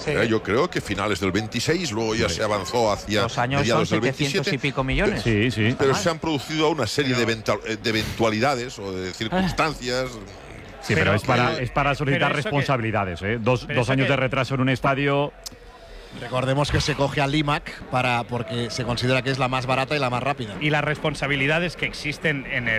Yo creo que finales del 26, luego ya se avanzó hacia los años mediados son del 700 27. y pico millones. Sí. Pero se han producido una serie de eventualidades o de circunstancias. Sí, pero es para solicitar responsabilidades. Dos años de retraso en un estadio. Recordemos que se coge a Limac porque se considera que es la más barata y la más rápida. Y las responsabilidades que existen en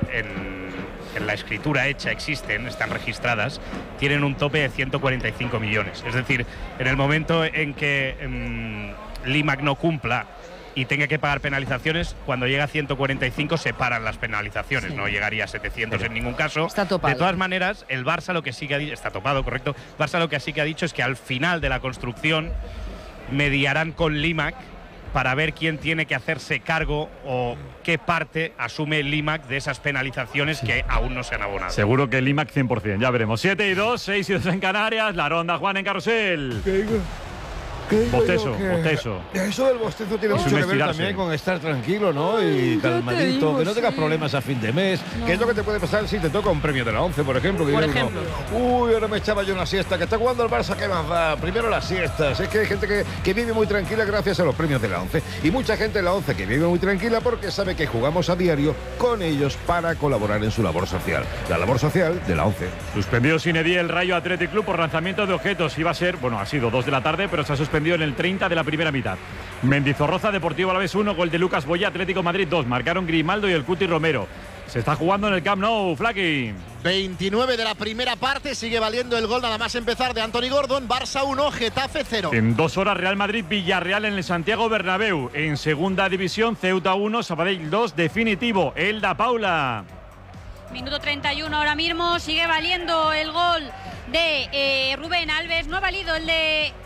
la escritura hecha, están registradas, tienen un tope de 145 millones. Es decir, en el momento en que Limac no cumpla y tenga que pagar penalizaciones, cuando llega a 145 se paran las penalizaciones, no llegaría a 700 en ningún caso. Está topado. De todas maneras, el Barça lo que sí que ha dicho, está topado, correcto, Barça lo que sí que ha dicho es que al final de la construcción mediarán con Limac para ver quién tiene que hacerse cargo o qué parte asume Limac de esas penalizaciones que aún no se han abonado. Seguro que Limac 100%, ya veremos. 7-2, 6-2 en Canarias, la ronda Juan en Carrusel. Bostezo. Eso del bostezo tiene mucho que ver también con estar tranquilo, ¿no? Y calmadito, que no tengas problemas a fin de mes. ¿Qué es lo que te puede pasar si te toca un premio de la 11, por ejemplo? Que uy, ahora me echaba yo una siesta, que está jugando el Barça, ¿qué más da? Primero las siestas. Es que hay gente que vive muy tranquila gracias a los premios de la 11. Y mucha gente en la 11 que vive muy tranquila porque sabe que jugamos a diario con ellos para colaborar en su labor social. La labor social de la 11. Suspendido sin edie el Rayo Athletic Club por lanzamiento de objetos. Iba a ser, ha sido 2 de la tarde, pero se ha suspendido en el 30 de la primera mitad. Mendizorroza, Deportivo Alavés 1, gol de Lucas Boya, Atlético Madrid 2. Marcaron Grimaldo y el Cuti Romero. Se está jugando en el Camp Nou, Flaky. 29 de la primera parte, sigue valiendo el gol nada más empezar de Anthony Gordon. Barça 1, Getafe 0. En 2 horas, Real Madrid-Villarreal en el Santiago Bernabéu. En segunda división, Ceuta 1, Sabadell 2, definitivo. Elda Paula. Minuto 31 ahora mismo, sigue valiendo el gol de Rubén Alves. No ha valido el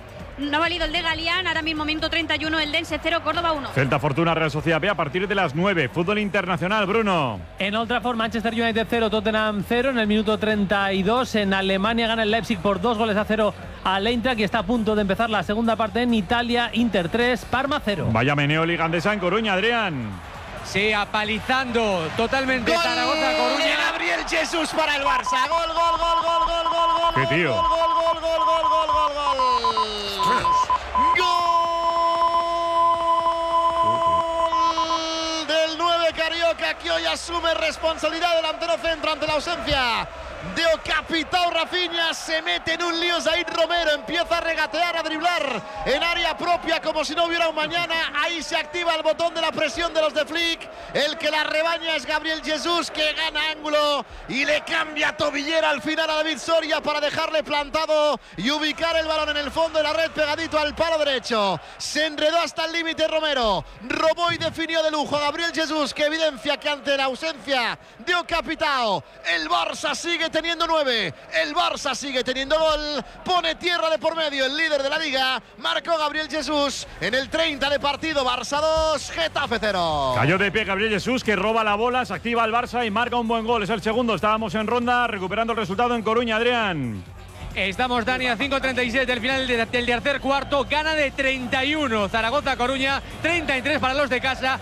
de Galián, ahora mismo minuto 31, el Dense 0, Córdoba 1. Celta Fortuna, Real Sociedad B a partir de las 9. Fútbol internacional, Bruno. En Old Trafford, Manchester United 0, Tottenham 0 en el minuto 32. En Alemania gana el Leipzig por 2-0 al Eintracht y está a punto de empezar la segunda parte en Italia. Inter 3, Parma 0. Vaya meneo Liga Andesa en Coruña, Adrián. Sí, apalizando totalmente Zaragoza, Coruña. Gabriel Jesús para el Barça. Gol. ¿Qué tío? Gol. Del 9 Carioca, que hoy asume responsabilidad delantero centro ante la ausencia de Ocapitao. Rafinha se mete en un lío. Zaid Romero empieza a regatear, a driblar en área propia como si no hubiera un mañana. Ahí se activa el botón de la presión de los de Flick. El que la rebaña es Gabriel Jesús, que gana ángulo y le cambia tobillera al final a David Soria para dejarle plantado y ubicar el balón en el fondo de la red pegadito al palo derecho. Se enredó hasta el límite Romero, robó y definió de lujo a Gabriel Jesús, que evidencia que ante la ausencia de Ocapitao el Barça sigue teniendo 9, el Barça sigue teniendo gol, pone tierra de por medio el líder de la liga. Marcó Gabriel Jesús en el 30 de partido. Barça 2, Getafe 0. Cayó de pie Gabriel Jesús, que roba la bola, se activa el Barça y marca un buen gol. Es el segundo. Estábamos en ronda recuperando el resultado en Coruña, Adrián. Estamos, Dani, a 5:36 del final del tercer cuarto. Gana de 31 Zaragoza-Coruña, 33 para los de casa,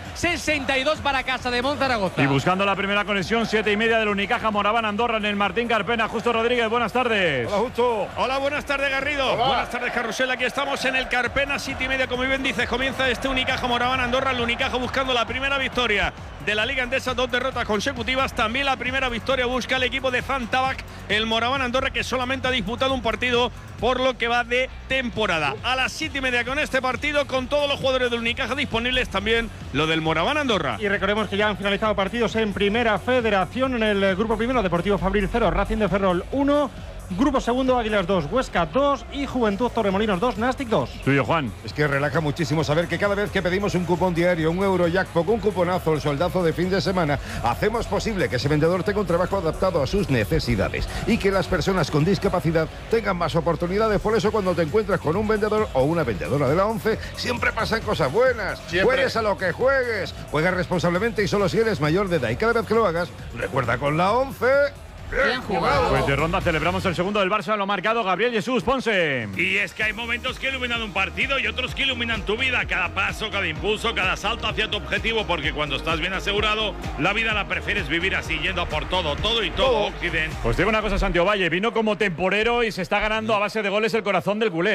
62 para Casa de Monzaragoza. Y buscando la primera conexión, 7:30 del Unicaja Moraván Andorra en el Martín Carpena. Justo Rodríguez, buenas tardes. Hola, Justo. Hola, buenas tardes, Garrido. Hola. Buenas tardes, Carrusel. Aquí estamos en el Carpena, 7:30, como bien dices. Comienza este Unicaja Moraván Andorra. El Unicaja buscando la primera victoria de la Liga Endesa, 2 derrotas consecutivas. También la primera victoria busca el equipo de Fan Tabac, el Moraván Andorra, que solamente ha disputado un partido por lo que va de temporada. A las 7:30 con este partido, con todos los jugadores del Unicaja disponibles, también lo del Moraván Andorra. Y recordemos que ya han finalizado partidos en Primera Federación. En el grupo primero, Deportivo Fabril 0, Racing de Ferrol 1. Grupo segundo, Águilas 2, Huesca 2 y Juventud Torremolinos 2, Nastic 2. Tuyo, Juan. Es que relaja muchísimo saber que cada vez que pedimos un cupón diario, un Eurojackpot, un cuponazo, el soldazo de fin de semana, hacemos posible que ese vendedor tenga un trabajo adaptado a sus necesidades y que las personas con discapacidad tengan más oportunidades. Por eso, cuando te encuentras con un vendedor o una vendedora de la 11, siempre pasan cosas buenas. Juegues a lo que juegues. Juega responsablemente y solo si eres mayor de edad. Y cada vez que lo hagas, recuerda, con la 11... Bien jugado. Pues de ronda celebramos el segundo del Barça, lo ha marcado Gabriel Jesús, Ponce. Y es que hay momentos que iluminan un partido y otros que iluminan tu vida. Cada paso, cada impulso, cada salto hacia tu objetivo. Porque cuando estás bien asegurado, la vida la prefieres vivir así, yendo a por todo y todo, Occidente. Pues digo una cosa, Santiago Valle, vino como temporero y se está ganando a base de goles el corazón del culé, ¿eh?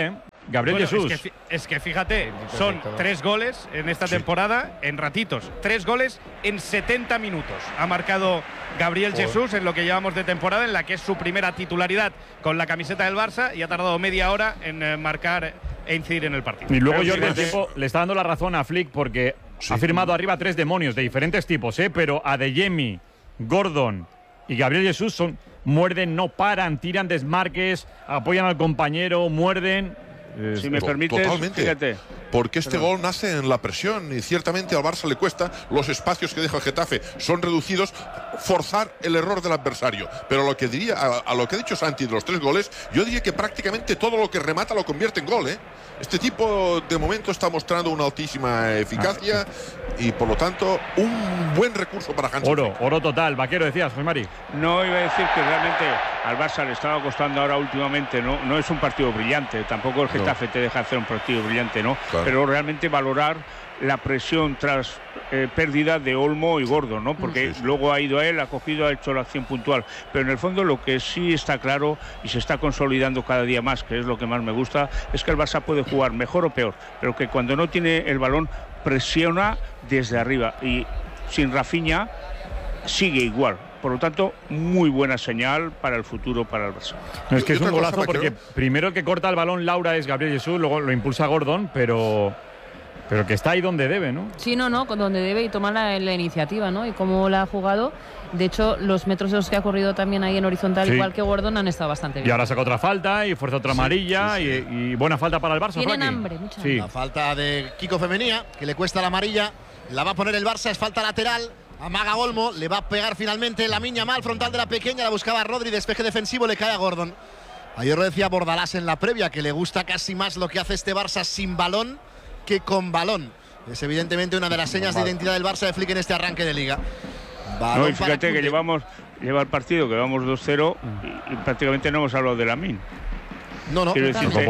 Gabriel Jesús. Es que fíjate, son 3 goles en esta temporada en ratitos. 3 goles en 70 minutos. Ha marcado Gabriel Jesús en lo que llevamos de temporada, en la que es su primera titularidad con la camiseta del Barça, y ha tardado media hora en marcar e incidir en el partido. Y luego Jordi, el tiempo le está dando la razón a Flick porque ha firmado arriba 3 demonios de diferentes tipos, pero Adeyemi, Gordon y Gabriel Jesús muerden, no paran, tiran desmarques, apoyan al compañero, muerden. Si me permites, totalmente. fíjate. Porque este gol nace en la presión y ciertamente al Barça le cuesta. Los espacios que deja el Getafe son reducidos, forzar el error del adversario. Pero lo que diría, a lo que ha dicho Santi de los 3 goles, yo diría que prácticamente todo lo que remata lo convierte en gol, Este tipo de momento está mostrando una altísima eficacia y por lo tanto un buen recurso para Hansi. Oro total. Vaquero, decías, José Mari. No, iba a decir que realmente al Barça le estaba costando ahora últimamente, no es un partido brillante, tampoco el Getafe te deja hacer un partido brillante, ¿no? Claro. Pero realmente valorar la presión tras pérdida de Olmo y Gordon, ¿no? Porque luego ha ido a él, ha cogido, ha hecho la acción puntual. Pero en el fondo lo que sí está claro y se está consolidando cada día más, que es lo que más me gusta, es que el Barça puede jugar mejor o peor, pero que cuando no tiene el balón presiona desde arriba. Y sin Rafinha sigue igual. Por lo tanto, muy buena señal para el futuro para el Barça. Es que es un golazo porque primero el que corta el balón Laura es Gabriel Jesús, luego lo impulsa Gordon, pero que está ahí donde debe, ¿no? Sí, no, donde debe y toma la iniciativa, ¿no? Y cómo la ha jugado. De hecho, los metros de los que ha corrido también ahí en horizontal, igual que Gordon, han estado bastante bien. Y ahora saca otra falta y fuerza otra amarilla y buena falta para el Barça. Tienen hambre, mucha hambre. La falta de Kiko Femenía, que le cuesta la amarilla, la va a poner el Barça, es falta lateral. Amaga Olmo, le va a pegar finalmente la miña mal, frontal de la pequeña, la buscaba Rodri, despeje defensivo, le cae a Gordon. Ayer lo decía Bordalás en la previa, que le gusta casi más lo que hace este Barça sin balón que con balón. Es evidentemente una de las señas de identidad del Barça de Flick en este arranque de liga. No, y fíjate que lleva el partido, que vamos 2-0 y prácticamente no hemos hablado de Lamine. No. Quiero decirte,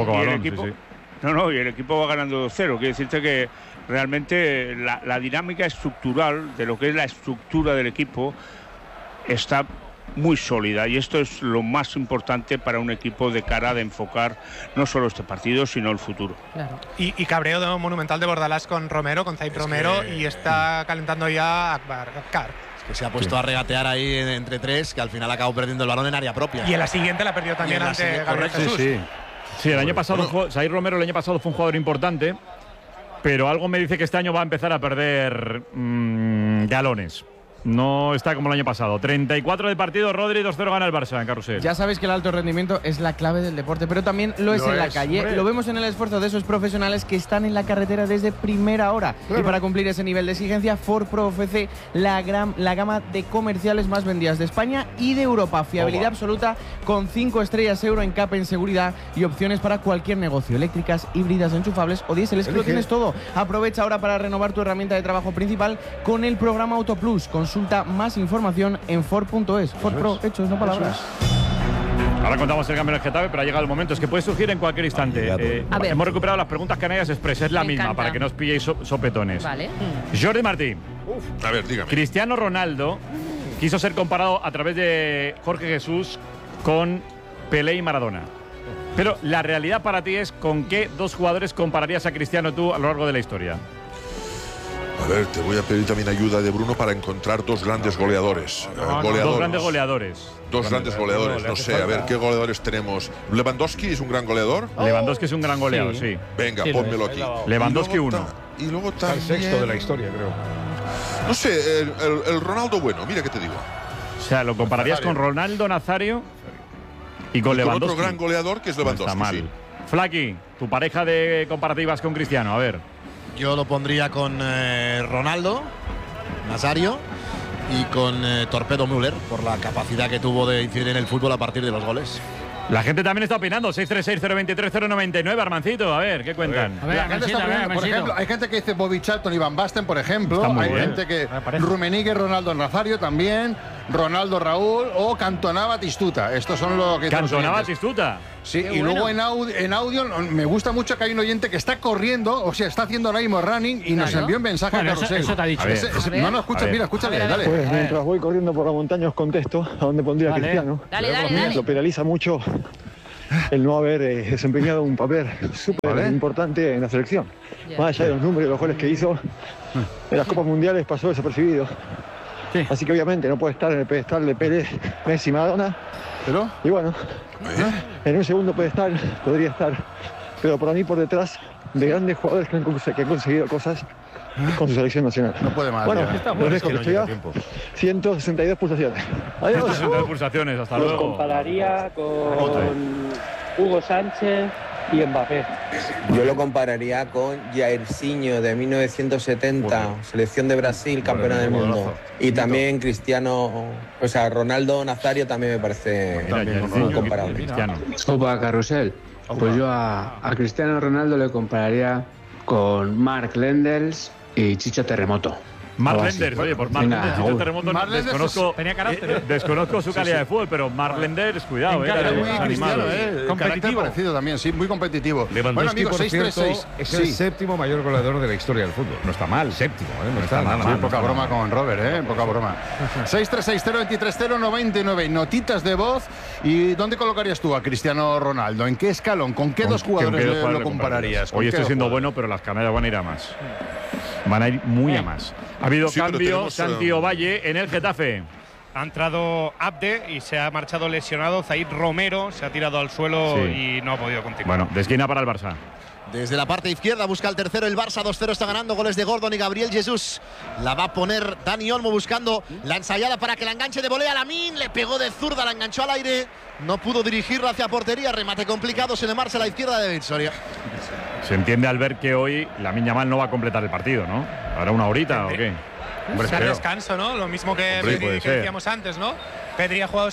y el equipo va ganando 2-0. Quiero decirte que realmente la dinámica estructural de lo que es la estructura del equipo está muy sólida, y esto es lo más importante para un equipo de cara de enfocar no solo este partido sino el futuro. Claro. Y cabreo monumental de Bordalás con Romero, con Zaid Romero, y está calentando ya Akbar. Es que se ha puesto a regatear ahí entre 3, que al final acabó perdiendo el balón en área propia. Y en la siguiente la perdió también ante Gabriel Jesús. Sí, el año pasado Zaid Romero el año pasado fue un jugador importante, pero algo me dice que este año va a empezar a perder galones. No está como el año pasado. 34 de partido, Rodri, 2-0 gana el Barça en Carrusel. Ya sabéis que el alto rendimiento es la clave del deporte, pero también lo es en la calle. Hombre. Lo vemos en el esfuerzo de esos profesionales que están en la carretera desde primera hora. Claro. Y para cumplir ese nivel de exigencia, Ford Pro ofrece la gama de comerciales más vendidas de España y de Europa. Fiabilidad absoluta con 5 estrellas Euro en CAP en seguridad y opciones para cualquier negocio. Eléctricas, híbridas, enchufables o diésel. Es que lo tienes todo. Aprovecha ahora para renovar tu herramienta de trabajo principal con el programa Auto Plus. Consulta más información en Ford.es. Ford Pro, hechos, no palabras. Ahora contamos el cambio en el Getafe, pero ha llegado el momento. Es que puede surgir en cualquier instante. Hemos recuperado las preguntas Canarias Express, es la misma, para que no os pilléis sopetones. Vale. Jordi Martí. A ver, dígame. Cristiano Ronaldo quiso ser comparado a través de Jorge Jesús con Pelé y Maradona. Pero la realidad para ti es, ¿con qué 2 jugadores compararías a Cristiano tú a lo largo de la historia? A ver, te voy a pedir también ayuda de Bruno para encontrar 2 grandes goleadores. 2 grandes goleadores. 2 grandes goleadores, no sé, a ver, ¿qué goleadores tenemos? ¿Lewandowski es un gran goleador? Lewandowski es un gran goleador, sí. Venga, pónmelo aquí. Lewandowski 1. Y luego también… Está el 6º de la historia, creo. No sé, el Ronaldo bueno, mira qué te digo. O sea, lo compararías con Ronaldo Nazario y con Lewandowski. Con otro gran goleador que es Lewandowski, está mal. Flaky, tu pareja de comparativas con Cristiano, a ver. Yo lo pondría con Ronaldo Nazario y con Torpedo Müller, por la capacidad que tuvo de incidir en el fútbol a partir de los goles. La gente también está opinando. 636-023-099, Armancito. A ver, ¿qué cuentan? A ver, la gente está opinando, por ejemplo, hay gente que dice Bobby Charlton y Van Basten, por ejemplo. Hay gente que… Rummenigge, Ronaldo Nazario también. Ronaldo Raúl o Cantona Batistuta. Estos son los que… ¿Cantona Batistuta? Sí, y luego en audio me gusta mucho que hay un oyente que está corriendo, o sea, está haciendo ahora mismo running y nos envió un mensaje a Carrusel. Eso te ha dicho. No, escucha, mira, escúchale, dale. Pues mientras voy corriendo por la montaña os contesto a dónde pondría a Cristiano. Dale. Lo penaliza mucho el no haber desempeñado un papel súper importante en la selección. Más allá de los números y los goles que hizo, en las Copas Mundiales pasó desapercibido. Así que obviamente no puede estar en el pedestal de Pérez, Messi, Maradona. ¿Pero? Y bueno, en un segundo pedestal podría estar, pero por mí por detrás de grandes jugadores que han conseguido cosas con su selección nacional. No puede más. Bueno, los dejo que estoy a 162 pulsaciones. Adiós. 162 pulsaciones, hasta Los luego. compararía con Hugo Sánchez y Mbappé. Yo lo compararía con Jairzinho de 1970, selección de Brasil, campeona del mundo. Y también Cristiano, o sea, Ronaldo Nazario también me parece muy comparable. Opa, Carrusel. Pues yo a Cristiano Ronaldo le compararía con Mark Lenders y Chicho Terremoto. Mark Lenders, oye, por Mark Lenders y Chicho Terremoto desconozco su calidad de fútbol, pero Mark Lenders, cuidado, muy animado. Competitivo. Parecido también, sí, muy competitivo. Bueno, amigos, 636 es el séptimo mayor goleador de la historia del fútbol. No está mal, séptimo, no está nada mal. Poca broma con Robert, poca broma. 636-023-099, notitas de voz. ¿Y dónde colocarías tú a Cristiano Ronaldo? ¿En qué escalón? ¿Con qué dos jugadores lo compararías? Hoy estoy siendo bueno, pero las Canarias van a ir a más. Van a ir muy a más. Ha habido cambio, Santi Ovalle en el Getafe. Ha entrado Abde y se ha marchado lesionado. Zaid Romero se ha tirado al suelo y no ha podido continuar. Bueno, de esquina para el Barça. Desde la parte izquierda busca el tercero el Barça, 2-0 está ganando, goles de Gordon y Gabriel Jesús. La va a poner Dani Olmo buscando la ensayada para que la enganche de volea. Lamine le pegó de zurda, la enganchó al aire, no pudo dirigirla hacia portería, remate complicado, se le marcha a la izquierda de David Soria. Se entiende al ver que hoy Lamine Yamal no va a completar el partido, ¿no? ¿Habrá una horita o qué? Será descanso, ¿no? Lo mismo que decíamos antes, ¿no? Pedri ha jugado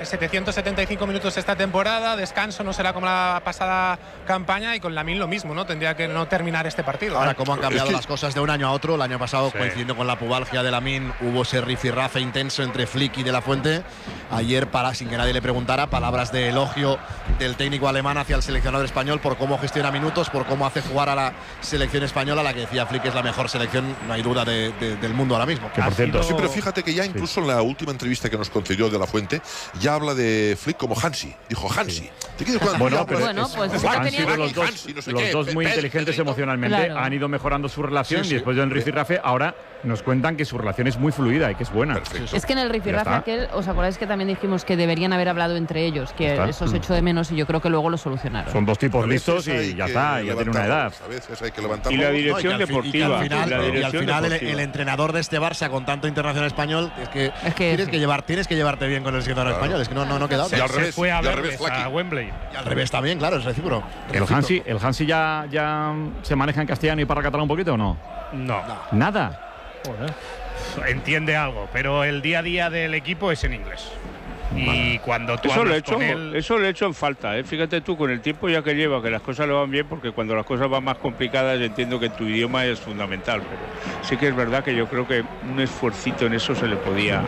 775 minutos esta temporada, descanso no será como la pasada campaña y con Lamine lo mismo, ¿no? Tendría que no terminar este partido. Ahora, cómo han cambiado las cosas de un año a otro. El año pasado, coincidiendo con la pubalgia de Lamine, hubo ese rifirrafe intenso entre Flick y De La Fuente. Ayer, sin que nadie le preguntara, palabras de elogio del técnico alemán hacia el seleccionador español por cómo gestiona minutos, por cómo hace jugar a la selección española, la que decía Flick es la mejor selección, no hay duda, del mundo ahora mismo. Que por cierto, sí, pero fíjate que ya incluso en la última entrevista que nos concedió De La Fuente, ya habla de Flick como Hansi. Dijo Hansi. Bueno, han sido los dos muy inteligentes emocionalmente, han ido mejorando su relación y después del rifirrafe ahora nos cuentan que su relación es muy fluida y que es buena. Perfecto. Es que en el rifirrafe aquel, ¿os acordáis que también dijimos que deberían haber hablado entre ellos? Que eso se echó de menos y yo creo que luego lo solucionaron. Son dos tipos listos y ya está, ya tienen una edad. A veces hay que levantarlo. Y la dirección deportiva. Y al final el entrenador de este Barça con tanto internacional español es que tienes que llevarte bien con el seleccionador español. Es que no queda otra. Y al revés, fue a Wembley. Y al revés también, claro, es recíproco. ¿El Hansi ya se maneja en castellano y para catalán un poquito o no? No. ¿Nada? Entiende algo, pero el día a día del equipo es en inglés. Y cuando tú eso hablas con él… Eso le he hecho en falta, ¿eh? Fíjate tú, con el tiempo ya que lleva, que las cosas le van bien, porque cuando las cosas van más complicadas entiendo que tu idioma es fundamental, pero sí que es verdad que yo creo que un esfuercito en eso se le podía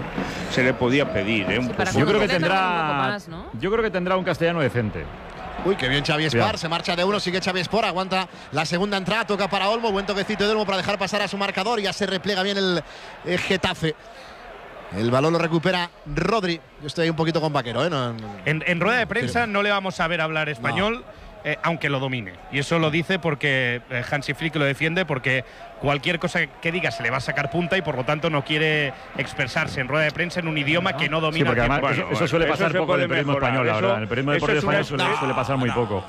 pedir, ¿eh? Yo creo que tendrá un castellano decente. Uy, qué bien Xavi Espar, se marcha de uno, sigue Xavi Espar, aguanta la segunda entrada, toca para Olmo, buen toquecito de Olmo para dejar pasar a su marcador, ya se replega bien el Getafe. El balón lo recupera Rodri. Yo estoy un poquito con Vaquero, ¿eh? En rueda de prensa no le vamos a ver hablar español, aunque lo domine. Y eso lo dice porque Hansi Flick lo defiende, porque cualquier cosa que diga se le va a sacar punta y por lo tanto no quiere expresarse en rueda de prensa en un idioma que no domina. Sí, porque además eso suele pasar poco en el periodismo español, la verdad. En el periodismo deportivo español suele pasar muy poco.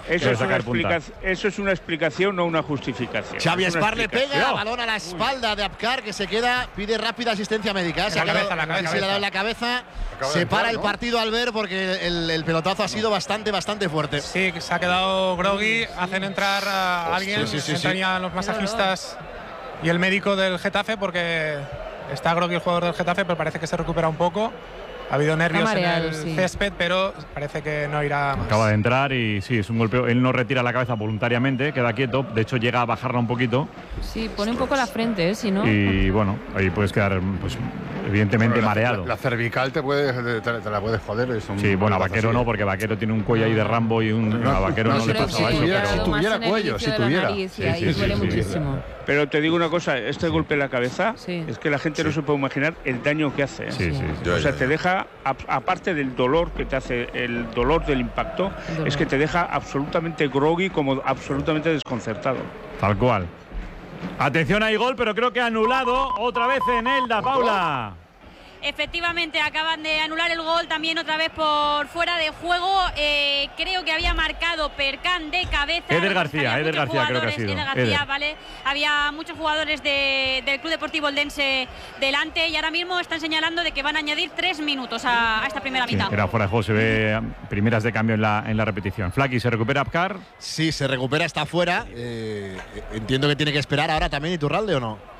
Eso es una explicación, no una justificación. Xavi Espar le pega, balón a la espalda de Abkar, que se queda, pide rápida asistencia médica. Se le ha dado la cabeza. Se para el partido al ver porque el pelotazo ha sido bastante fuerte. Sí, se ha quedado groggy, hacen entrar a alguien, entrarían los masajistas y el médico del Getafe, porque está groggy el jugador del Getafe, pero parece que se recupera un poco. Ha habido nervios en el césped, pero parece que no irá más. Acaba de entrar y sí, es un golpeo. Él no retira la cabeza voluntariamente, queda quieto. De hecho, llega a bajarla un poquito. Sí, pone un poco la frente, si no. Y bueno, ahí puedes quedar evidentemente mareado. La cervical te la puedes joder. Sí, bueno, a Vaquero no, porque Vaquero tiene un cuello ahí de Rambo y a Vaquero no le pasaba eso. Si tuviera cuello, si tuviera. Duele muchísimo. Pero te digo una cosa, este golpe en la cabeza es que la gente no se puede imaginar el daño que hace. O sea, te deja, aparte del dolor que te hace, el dolor del impacto, es que te deja absolutamente groggy, como absolutamente desconcertado. Tal cual. Atención, hay gol, pero creo que anulado otra vez en Elda, Paula. Efectivamente, acaban de anular el gol también otra vez por fuera de juego. Creo que había marcado Percán de cabeza. Eder García creo que ha sido. Eder García, vale. Había muchos jugadores del Club Deportivo Eldense delante y ahora mismo están señalando de que van a añadir 3 minutos a esta primera mitad. Era fuera de juego, se ve primeras de cambio en la repetición. Flaky, ¿se recupera Apcar? Sí, se recupera, está fuera. Entiendo que tiene que esperar ahora también Iturralde, ¿o no?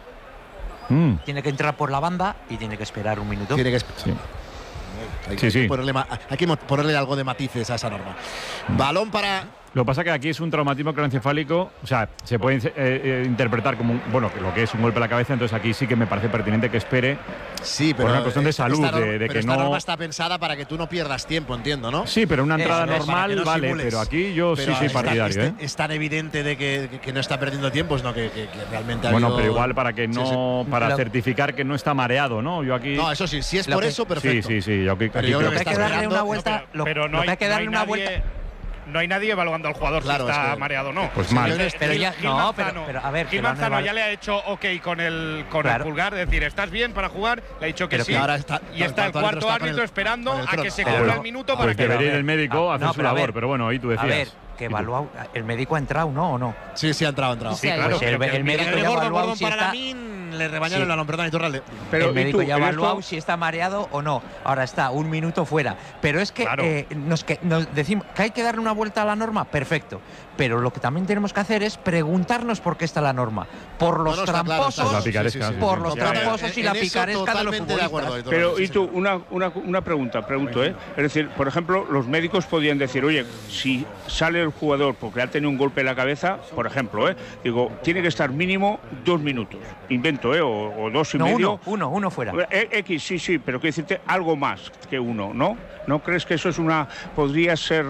Tiene que entrar por la banda y tiene que esperar un minuto. Tiene que esperar. Hay que ponerle algo de matices a esa norma. Balón para... Lo que pasa es que aquí es un traumatismo craneoencefálico, o sea, se puede interpretar como lo que es un golpe a la cabeza, entonces aquí sí que me parece pertinente que espere. Sí, pero por una cuestión de salud, de que esta no. norma está pensada para que tú no pierdas tiempo, entiendo, ¿no? Sí, pero una entrada normal no vale, simules. Pero aquí yo sí soy partidario. Es tan evidente de que no está perdiendo tiempo, sino que realmente ha habido... pero igual para que no, para certificar que no está mareado, ¿no? Yo aquí. No, eso sí, si es por eso, perfecto. Sí. Yo aquí creo que hay que darle una vuelta. Pero no hay que darle una vuelta. No hay nadie evaluando al jugador si está mareado o no. Pues mal. Pero ya, Gil Manzano ya le ha hecho ok con el pulgar, es decir, ¿estás bien para jugar? Le ha dicho que sí. Y está el cuarto árbitro esperando a que se cumpla el minuto para que… Debería ir el médico a hacer su labor, pero bueno, ahí tú decías. A ver, que evalúa, ¿el médico ha entrado o no? Sí, ha entrado. Sí, claro. Pues el médico ya ha evaluado si está… Le rebañaron el balón, perdón, Iturralde. Pero el médico ya ha evaluado si está mareado o no. Ahora está un minuto fuera. Pero es que nos decimos que hay que darle una vuelta a la norma, perfecto. Pero lo que también tenemos que hacer es preguntarnos por qué está la norma. Por los tramposos, por los tramposos y la picaresca de los futbolistas. Pero y tú, una pregunta, es decir, por ejemplo, los médicos podían decir, oye, si sale el jugador porque ha tenido un golpe en la cabeza, por ejemplo, digo, tiene que estar mínimo 2 minutos. Invento, o 2 y medio. Uno fuera. X, sí, pero quiero decirte algo más que 1, ¿no? ¿No crees que eso podría ser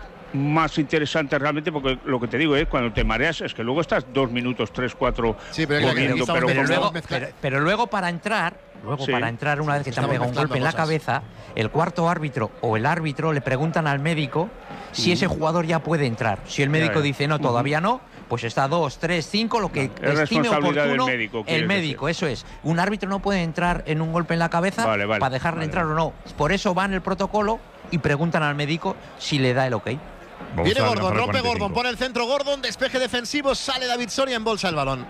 más interesante realmente? Porque lo que te digo es cuando te mareas es que luego estás 2 minutos, 3, 4 comiendo, pero luego para entrar una vez que te han pegado un golpe en la cabeza, el cuarto árbitro o el árbitro le preguntan al médico si ese jugador ya puede entrar. Si el médico dice no, todavía no, pues está 2, 3, 5, lo que estime oportuno el médico, eso es. Un árbitro no puede entrar en un golpe en la cabeza para dejarle entrar o no. Por eso van el protocolo y preguntan al médico si le da el ok. Viene Gordon, rompe Gordon, pone el centro Gordon, despeje defensivo, sale David Soria, embolsa el balón.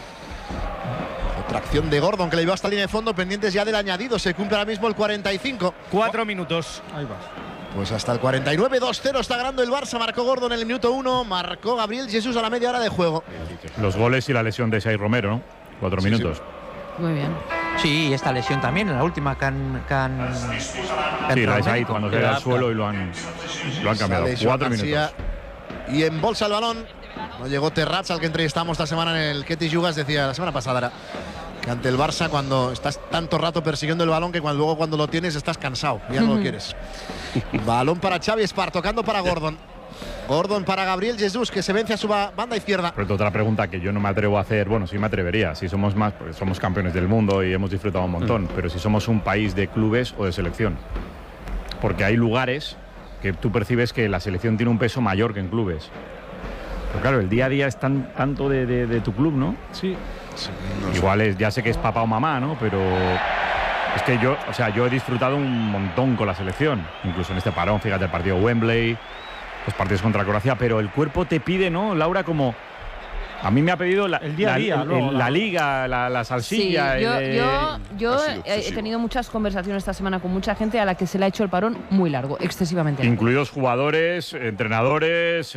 Otra acción de Gordon que le llevó hasta la línea de fondo, pendientes ya del añadido, se cumple ahora mismo el 45. 4 minutos. Ahí va. Pues hasta el 49, 2-0 está ganando el Barça, marcó Gordon en el minuto 1, marcó Gabriel Jesús a la media hora de juego. Los goles y la lesión de Shai Romero, ¿no? 4 minutos. Muy bien. Sí, esta lesión también, en la última sí, la de Shai cuando se da al suelo y lo han cambiado. 4 minutos. Y embolsa el balón. No llegó Terrats, al que entrevistamos esta semana en el Ketty Yugas, decía la semana pasada que ante el Barça, cuando estás tanto rato persiguiendo el balón que luego cuando lo tienes estás cansado, ya no lo quieres. Balón para Xavi Espar, tocando para Gordon. Gordon para Gabriel Jesús, que se vence a su banda izquierda. Pero otra pregunta que yo no me atrevo a hacer, bueno, sí me atrevería, si somos más, porque somos campeones del mundo y hemos disfrutado un montón, pero si somos un país de clubes o de selección. Porque hay lugares que tú percibes que la selección tiene un peso mayor que en clubes. Pero claro, el día a día es tanto de tu club, ¿no? Sí. Igual ya sé que es papá o mamá, ¿no? Pero es que yo he disfrutado un montón con la selección, incluso en este parón, fíjate, el partido Wembley, los partidos contra Croacia, pero el cuerpo te pide, ¿no, Laura? Como a mí me ha pedido el día a día, la liga, la salsilla. Sí, yo he tenido muchas conversaciones esta semana con mucha gente a la que se le ha hecho el parón muy largo, excesivamente largo. Incluidos jugadores, entrenadores.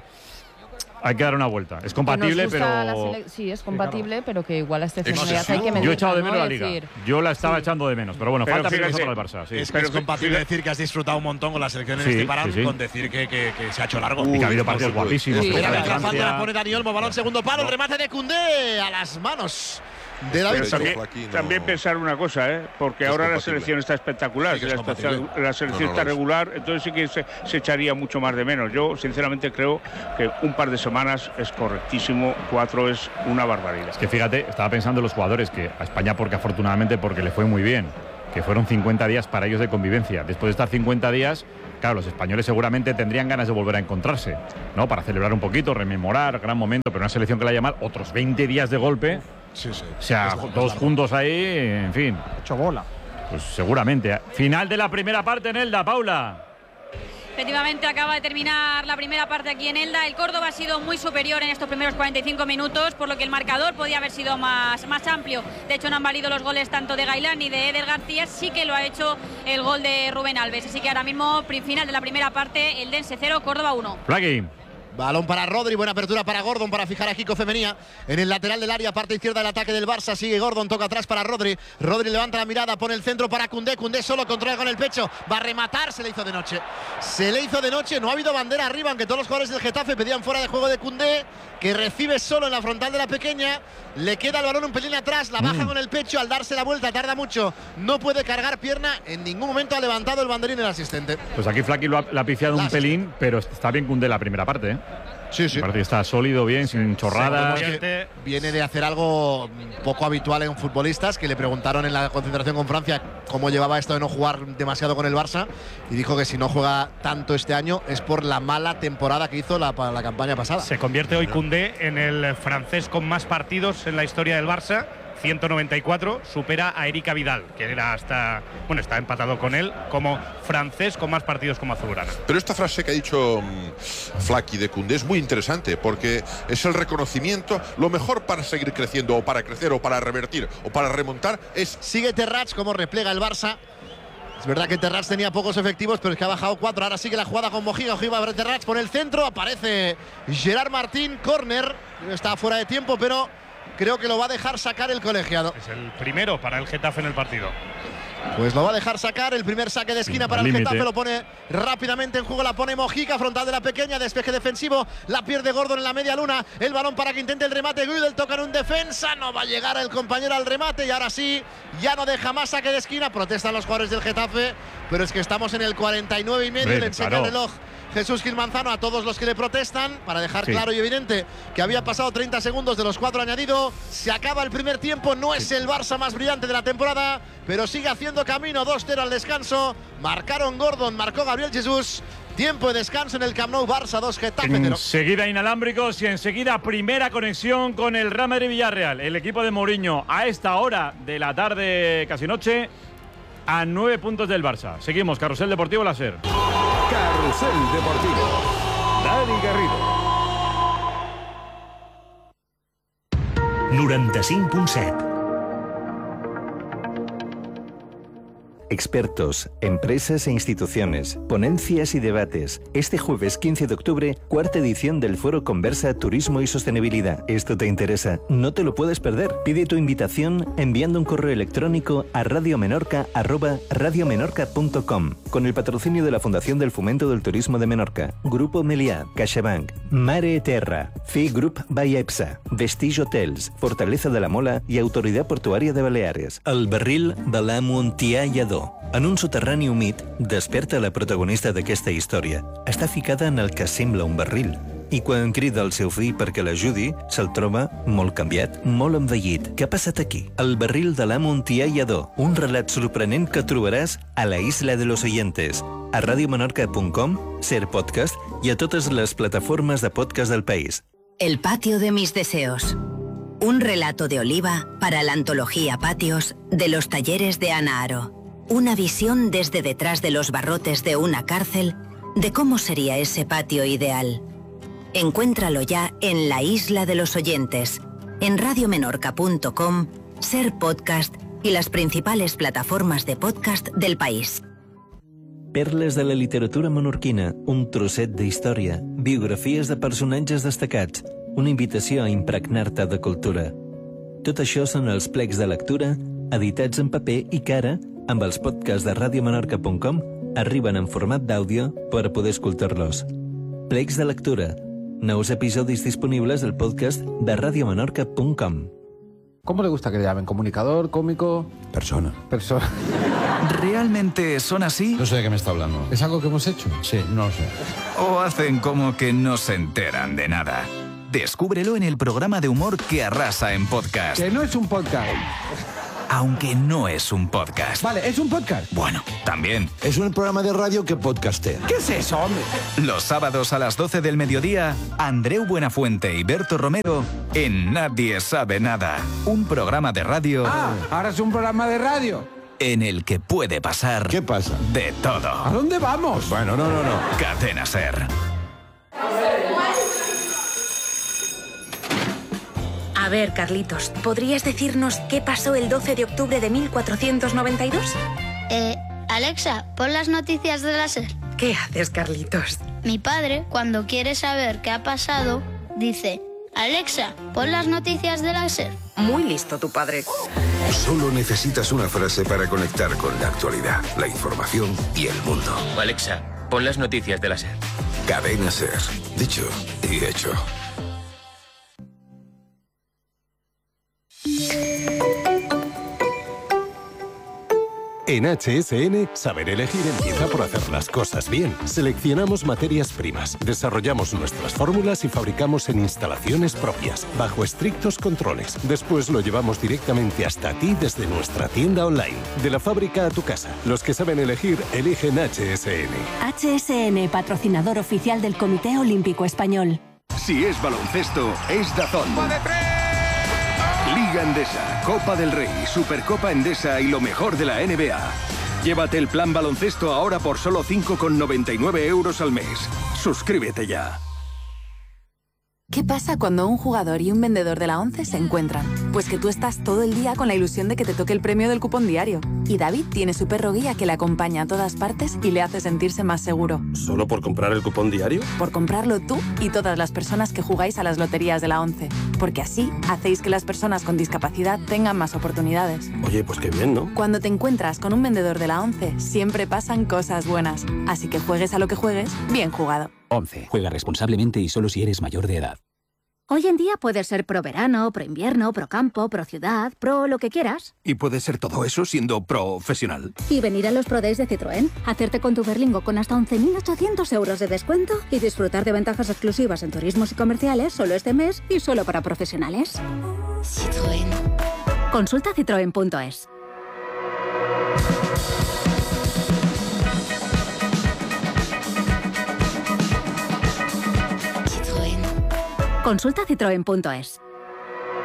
Hay que dar una vuelta. Es compatible, pero… Sí, es compatible, pero que igual a este ya hay que medir. Yo he echado de menos la liga. Yo la estaba echando de menos, pero bueno, falta menos para el Barça. Sí. Es compatible decir que has disfrutado un montón con la selección en este parón, con decir que se ha hecho largo. Y que ha habido partidos guapísimos. Mira, la falta la pone Dani Olmo, balón segundo palo, el remate de Koundé a las manos de David. También pensar una cosa, porque ahora la selección está espectacular, la selección está regular, entonces sí que se echaría mucho más de menos. Yo sinceramente creo que un par de semanas es correctísimo, 4 es una barbaridad. Es que fíjate, estaba pensando en los jugadores que a España, porque afortunadamente porque le fue muy bien, que fueron 50 días para ellos de convivencia. Después de estar 50 días, claro, los españoles seguramente tendrían ganas de volver a encontrarse, ¿no? Para celebrar un poquito, rememorar, gran momento, pero una selección que la llama otros 20 días de golpe. Sí. O sea, todos juntos ahí, en fin. Hecho bola. Pues seguramente. Final de la primera parte en Elda, Paula. Efectivamente, acaba de terminar la primera parte aquí en Elda. El Córdoba ha sido muy superior en estos primeros 45 minutos, por lo que el marcador podía haber sido más amplio. De hecho, no han valido los goles tanto de Gailán ni de Eder García. Sí que lo ha hecho el gol de Rubén Alves. Así que ahora mismo, final de la primera parte, Eldense 0, Córdoba 1. Flaqui. Balón para Rodri, buena apertura para Gordon para fijar a Kiko Femenía en el lateral del área, parte izquierda del ataque del Barça. Sigue Gordon, toca atrás para Rodri. Rodri levanta la mirada, pone el centro para Koundé. Koundé solo, controla con el pecho, va a rematar, se le hizo de noche. No ha habido bandera arriba, aunque todos los jugadores del Getafe pedían fuera de juego de Koundé, que recibe solo en la frontal de la pequeña. Le queda el balón un pelín atrás, la baja con el pecho, al darse la vuelta tarda mucho, no puede cargar pierna, en ningún momento ha levantado el banderín el asistente. Pues aquí Flaqui lo ha piciado un pelín, pero está bien Koundé la primera parte, Sí. Me parece que está sólido, bien, sin chorradas. Viene de hacer algo poco habitual en futbolistas, que le preguntaron en la concentración con Francia cómo llevaba esto de no jugar demasiado con el Barça, y dijo que si no juega tanto este año es por la mala temporada que hizo la campaña pasada. Se convierte hoy Koundé en el francés con más partidos en la historia del Barça. 194, supera a Erika Vidal, que era está empatado con él como francés con más partidos como azulgrana. Pero esta frase que ha dicho Flaqui de Koundé es muy interesante, porque es el reconocimiento. Lo mejor para seguir creciendo, o para crecer, o para revertir, o para remontar es... Sigue Terrats, como replega el Barça. Es verdad que Terrats tenía pocos efectivos, pero es que ha bajado 4. Ahora sigue la jugada con Mojica. Ojiva Terrats por el centro. Aparece Gerard Martín, córner. Está fuera de tiempo, pero creo que lo va a dejar sacar el colegiado. Es el primero para el Getafe en el partido. Pues lo va a dejar sacar, el primer saque de esquina para el Getafe, lo pone rápidamente en juego, la pone Mojica, frontal de la pequeña, despeje defensivo, la pierde Gordon en la media luna, el balón para que intente el remate, Güdel toca en un defensa, no va a llegar el compañero al remate, y ahora sí, ya no deja más saque de esquina, protestan los jugadores del Getafe, pero es que estamos en el 49 y medio, le enseña el reloj Jesús Gil Manzano a todos los que le protestan, para dejar claro y evidente que había pasado 30 segundos de los 4 añadidos. Se acaba el primer tiempo, no es el Barça más brillante de la temporada, pero sigue haciendo camino. 2-0 al descanso, marcaron Gordon, marcó Gabriel Jesús. Tiempo de descanso en el Camp Nou, Barça 2, Getafe 0. Enseguida inalámbricos y enseguida primera conexión con el Real Madrid Villarreal. El equipo de Mourinho a esta hora de la tarde, casi noche, a 9 puntos del Barça. Seguimos, Carrusel Deportivo Láser. Carrusel Deportivo. Dani Garrido. 95.7. Expertos, empresas e instituciones, ponencias y debates. Este jueves 15 de octubre, cuarta edición del Foro Conversa Turismo y Sostenibilidad. ¿Esto te interesa? No te lo puedes perder. Pide tu invitación enviando un correo electrónico a radiomenorca@radiomenorca.com, con el patrocinio de la Fundación del Fomento del Turismo de Menorca, Grupo Meliá, CaixaBank, Mare Terra, FI Group by EPSA, Vestige Hotels, Fortaleza de la Mola i Autoridad Portuària de Baleares. El barril de l'amo Ontià Lladó. En un soterrani humit, desperta la protagonista d'aquesta història. Està ficada en el que sembla un barril. I quan crida el seu fill perquè l'ajudi, se'l troba molt canviat, molt envellit. Què ha passat aquí? El barril de l'amo Ontià Lladó. Un relat sorprenent que trobaràs a la Isla de los Oyentes, a radiomenorca.com, Ser Podcast i a totes les plataformes de podcast del país. El patio de mis deseos. Un relato de Oliva para la antología Patios de los talleres de Ana Aro. Una visión desde detrás de los barrotes de una cárcel de cómo sería ese patio ideal. Encuéntralo ya en la Isla de los Oyentes, en radiomenorca.com, Ser Podcast y las principales plataformas de podcast del país. Perles de la literatura menorquina, un trosset d'història, biografies de personatges destacats, una invitació a impregnar-te de cultura. Tot això són els plecs de lectura, editats en paper i que ara, amb els podcasts de radiomenorca.com, arriben en format d'àudio per a poder escoltar-los. Plecs de lectura, nous episodis disponibles al podcast de radiomenorca.com. ¿Cómo le gusta que le llamen? ¿Comunicador, cómico? Persona. Persona. ¿Realmente son así? No sé de qué me está hablando. ¿Es algo que hemos hecho? Sí, no lo sé. ¿O hacen como que no se enteran de nada? Descúbrelo en el programa de humor que arrasa en podcast. Que no es un podcast. Aunque no es un podcast. Vale, ¿es un podcast? Bueno, también. Es un programa de radio que podcastea. ¿Qué es eso, hombre? Los sábados a las 12 del mediodía, Andreu Buenafuente y Berto Romero en Nadie Sabe Nada. Un programa de radio... Ah, ahora es un programa de radio. En el que puede pasar... ¿Qué pasa? De todo. ¿A dónde vamos? Bueno, no. Cadena SER. A ver, Carlitos, ¿podrías decirnos qué pasó el 12 de octubre de 1492? Alexa, pon las noticias de la SER. ¿Qué haces, Carlitos? Mi padre, cuando quiere saber qué ha pasado, dice: Alexa, pon las noticias de la SER. Muy listo tu padre. Solo necesitas una frase para conectar con la actualidad, la información y el mundo. Alexa, pon las noticias de la SER. Cadena SER. Dicho y hecho. En HSN, saber elegir empieza por hacer las cosas bien. Seleccionamos materias primas, desarrollamos nuestras fórmulas y fabricamos en instalaciones propias, bajo estrictos controles. Después lo llevamos directamente hasta ti desde nuestra tienda online. De la fábrica a tu casa. Los que saben elegir, eligen HSN. HSN, patrocinador oficial del Comité Olímpico Español. Si es baloncesto, es DAZN. Liga Endesa, Copa del Rey, Supercopa Endesa y lo mejor de la NBA. Llévate el plan baloncesto ahora por solo 5,99 € al mes. Suscríbete ya. ¿Qué pasa cuando un jugador y un vendedor de la ONCE se encuentran? Pues que tú estás todo el día con la ilusión de que te toque el premio del cupón diario. Y David tiene su perro guía que le acompaña a todas partes y le hace sentirse más seguro. ¿Solo por comprar el cupón diario? Por comprarlo tú y todas las personas que jugáis a las loterías de la ONCE. Porque así hacéis que las personas con discapacidad tengan más oportunidades. Oye, pues qué bien, ¿no? Cuando te encuentras con un vendedor de la ONCE, siempre pasan cosas buenas. Así que juegues a lo que juegues, bien jugado. 11. Juega responsablemente y solo si eres mayor de edad. Hoy en día puedes ser pro verano, pro invierno, pro campo, pro ciudad, pro lo que quieras. Y puedes ser todo eso siendo profesional. Y venir a los Pro Days de Citroën, hacerte con tu Berlingo con hasta 11.800 € de descuento y disfrutar de ventajas exclusivas en turismos y comerciales solo este mes y solo para profesionales. Citroën. Consulta citroen.es. Consulta citroen.es.